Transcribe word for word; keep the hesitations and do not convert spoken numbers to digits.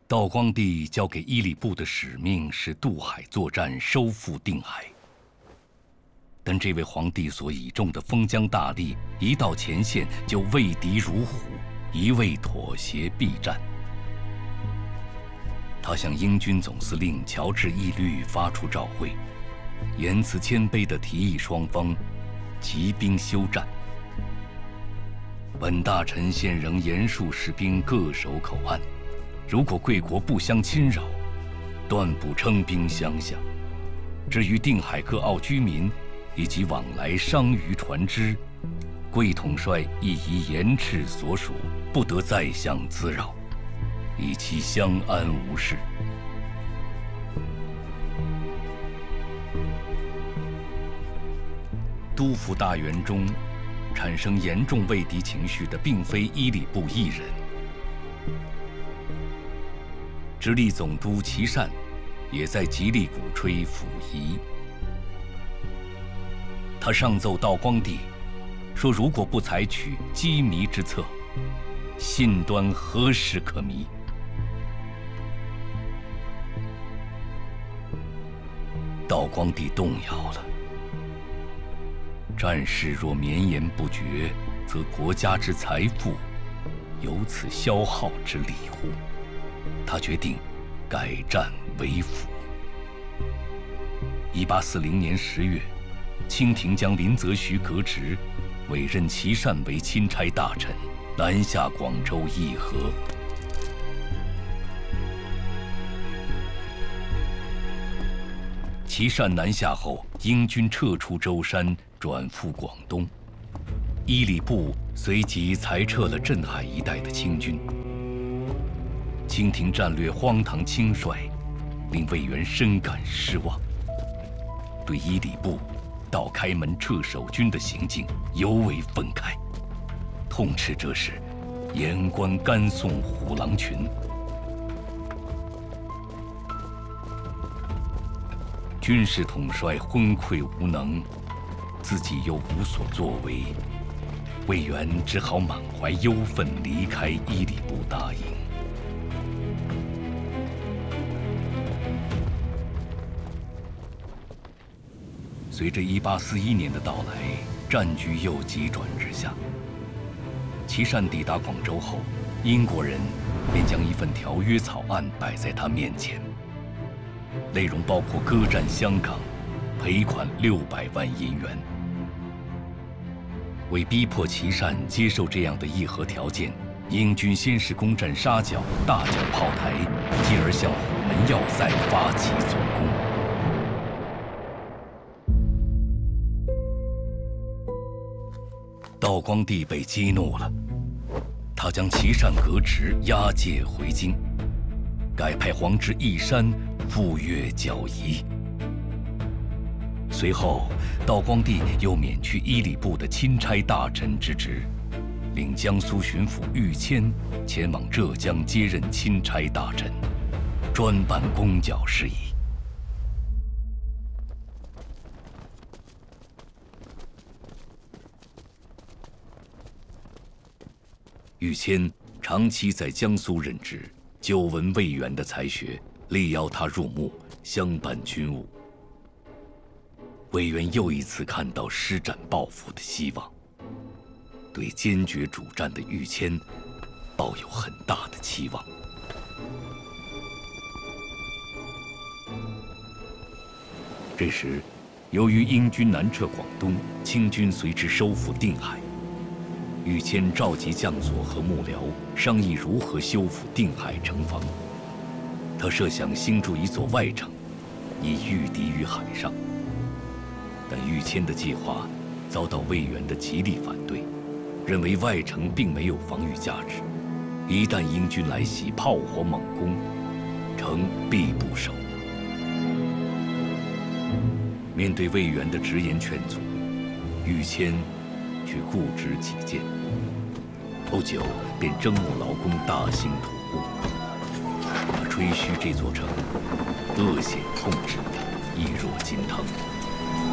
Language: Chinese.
道光帝交给伊礼部的使命是渡海作战，收复定海。但这位皇帝所倚重的封疆大吏，一到前线就畏敌如虎，一味妥协避战。他向英军总司令乔治义律发出诏会，言辞谦卑地提议双方集兵休战。本大臣现仍严束士兵各守口岸，如果贵国不相侵扰，断不称兵相向。至于定海各澳居民以及往来商渔船只，贵统帅亦宜严斥所属，不得再相滋扰，以其相安无事。督抚大员中产生严重畏敌情绪的，并非伊礼部一人。直隶总督琦善也在极力鼓吹溥仪。他上奏道光帝，说如果不采取击靡之策，信端何时可靡？道光帝动摇了。战事若绵延不绝，则国家之财富有此消耗之理乎？他决定改战为辅。一八四零年十月，清廷将林则徐革职，委任琦善为钦差大臣，南下广州议和。琦善南下后，英军撤出舟山，转赴广东。伊礼部随即裁撤了镇海一带的清军。清廷战略荒唐轻率，令魏源深感失望，对伊礼部到开门撤守军的行径尤为愤慨，痛斥这是言官干送虎狼群。军事统帅昏聩无能，自己又无所作为，魏源只好满怀忧愤离开伊礼部大营。随着一八四一年的到来，战局又急转直下。琦善抵达广州后，英国人便将一份条约草案摆在他面前，内容包括割占香港，赔款六百万银元。为逼迫琦善接受这样的议和条件，英军先是攻占沙角、大角炮台，继而向虎门要塞发起总攻。道光帝被激怒了，他将琦善革职，押解回京，改派皇侄义山赴粤剿夷。随后，道光帝又免去伊礼部的钦差大臣之职，领江苏巡抚玉谦前往浙江接任钦差大臣，专办公剿事宜。玉谦长期在江苏任职，久闻魏源的才学，力邀他入幕，相伴军务。魏源又一次看到施展抱负的希望，对坚决主战的玉谦抱有很大的期望。这时，由于英军南撤广东，清军随之收复定海。玉谦召集将佐和幕僚，商议如何修复定海城防。他设想兴筑一座外城，以御敌于海上。但玉谦的计划遭到魏源的极力反对，认为外城并没有防御价值，一旦英军来袭，炮火猛攻，城必不守。面对魏源的直言劝阻，玉谦却固执己见，不久便征募劳工，大兴土木。他吹嘘这座城恶险控制，易若金汤。